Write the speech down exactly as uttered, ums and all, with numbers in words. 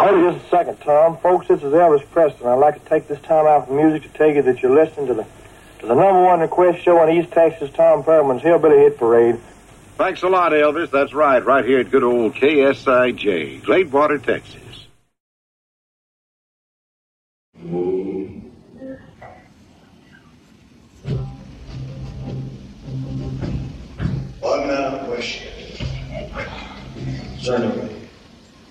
Hold it just a second, Tom. Folks, this is Elvis Preston. I'd like to take this time out from music to tell you that you're listening to the to the number one request show on East Texas, Tom Perlman's Hillbilly Hit Parade. Thanks a lot, Elvis. That's right, right here at good old K S I J, Gladewater, Texas. One now question. Concerning